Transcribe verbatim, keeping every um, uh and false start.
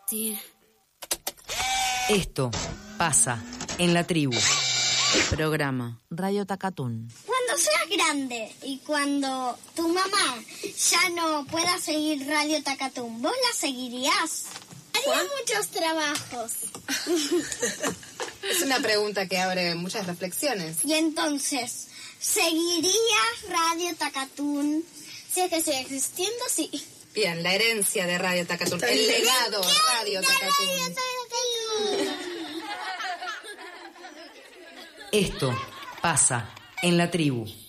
Esto pasa en la tribu. Programa Radio Takatún. Cuando seas grande y cuando tu mamá ya no pueda seguir Radio Takatún, ¿vos la seguirías? Haría muchos trabajos. Es una pregunta que abre muchas reflexiones. Y entonces, ¿seguirías Radio Takatún? Si es que sigue existiendo, sí. Bien, la herencia de Radio Takatún, el legado Radio Takatún. Esto pasa en la tribu.